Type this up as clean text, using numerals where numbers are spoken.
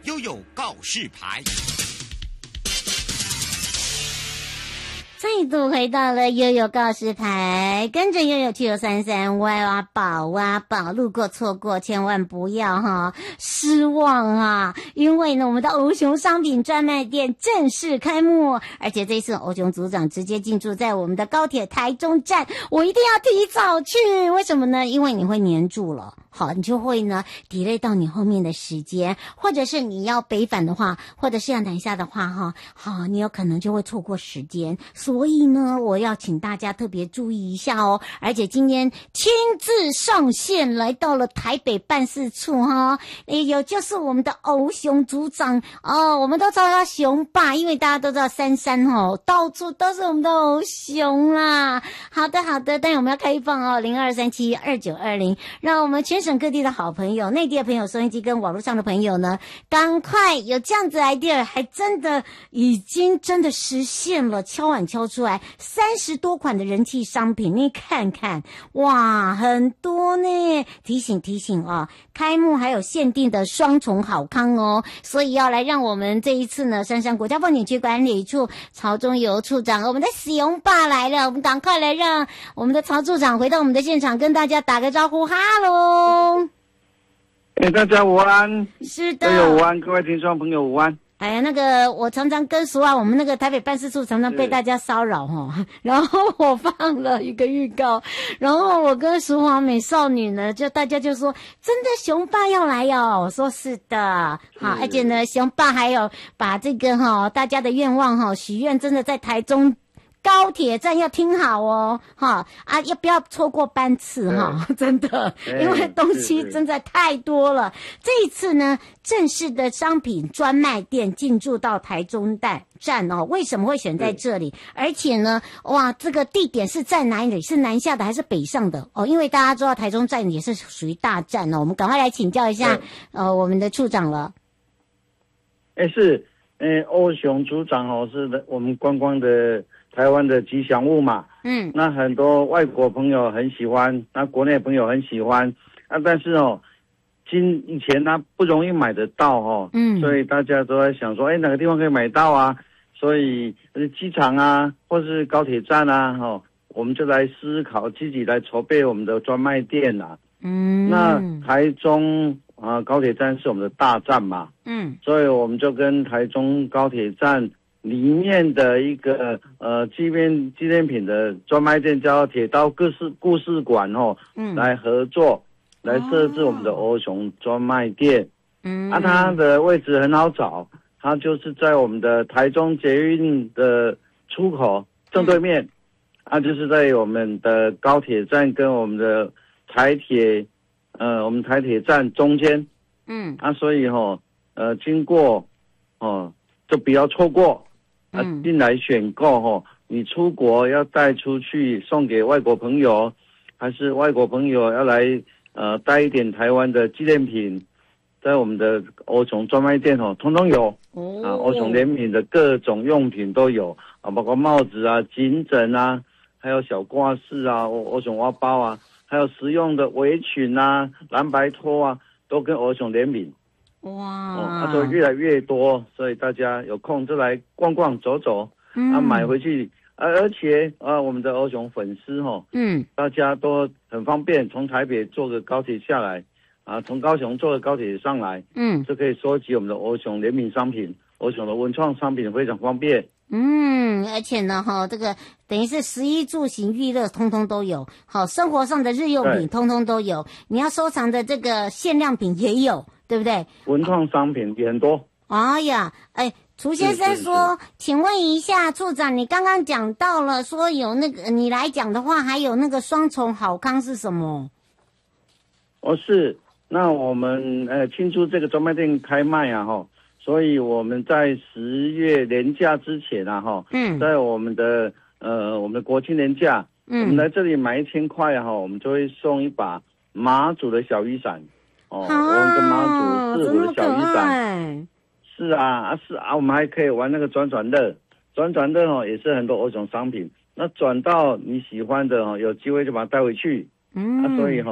悠悠告示牌。 再度回到了悠悠告示牌，跟着悠悠去游33挖宝，路过错过千万不要失望啊！因为呢，我们的欧熊商品专卖店正式开幕，而且这次欧熊组长直接进驻在我们的高铁台中站，我一定要提早去。为什么呢？因为你会黏住了。好，你就会呢 delay 到你后面的时间，或者是你要北返的话，或者是要南下的话好，你有可能就会错过时间。所以呢，我要请大家特别注意一下哦。而且今天亲自上线来到了台北办事处有就是我们的欧熊组长我们都叫他熊爸，因为大家都知道33到处都是我们的欧熊啦。好的，但我们要开放02372920，让我们全省各地的好朋友、内地的朋友、收音机跟网络上的朋友呢，赶快有这样子 idea， 还真的已经真的实现了，敲碗敲出来30多款的人气商品，你看看，哇，很多呢！提醒开幕还有限定的双重好康哦，所以要来让我们这一次呢，杉杉国家风景区管理处曹中游处长，我们的熊爸来了，我们赶快来让我们的曹处长回到我们的现场，跟大家打个招呼，哈喽。 大家午安。 是的， 各位午安，各位听众朋友午安。 哎呀，那个我常常跟淑华，我们那个台北办事处常常被大家骚扰然后我放了一个预告，然后我跟淑华美少女呢，大家就说真的熊爸要来哟，我说是的，好，而且呢熊爸还有把这个大家的愿望许愿真的在台中高铁站要听好哦，要不要错过班次真的，因为东西真的太多了。这一次呢，正式的商品专卖店进驻到台中站为什么会选在这里？而且呢，哇，这个地点是在哪里？是南下的还是北上的？因为大家知道台中站也是属于大站我们赶快来请教一下我们的处长了。 欧熊组长是我们观光的台湾的吉祥物嘛，那很多外国朋友很喜欢，那国内朋友很喜欢但是以前不容易买得到所以大家都在想说哪个地方可以买到啊，所以机场啊或是高铁站啊我们就来思考积极来筹备我们的专卖店那台中高铁站是我们的大站嘛，所以我们就跟台中高铁站里面的一个纪念品的专卖店叫铁道故事馆来合作，来设置我们的欧熊专卖店。它的位置很好找，它就是在我们的台中捷运的出口正对面，就是在我们的高铁站跟我们的台铁站中间。所以经过就不要错过。进来选购你出国要带出去送给外国朋友，还是外国朋友要来带一点台湾的纪念品，在我们的欧熊专卖店通通有欧熊联名的各种用品都有包括帽子颈枕还有小挂饰欧熊挖包还有实用的围裙蓝白拖都跟欧熊联名。 哇！ 所以越来越多，所以大家有空就来逛逛走走，买回去。而且我们的欧熊粉丝大家都很方便，从台北坐个高铁下来从高雄坐个高铁上来，就可以收集我们的欧熊联名商品，欧熊的文创商品非常方便。 而且呢这个等于是食衣住行娱乐通通都有，生活上的日用品通通都有，你要收藏的这个限量品也有，对不对？ 文创商品也很多。 哎呀，涂先生说，请问一下处长，你刚刚讲到了说有那个，你来讲的话还有那个双重好康是什么？ 是，那我们庆祝这个专卖店开卖所以我们在10月连假之前在我们的国庆连假，我们来这里买1000块我们就会送一把马祖的小雨伞我们跟马祖4湖的小雨伞。是我们还可以玩那个转转乐也是很多欧熊商品，那转到你喜欢的有机会就把它带回去所以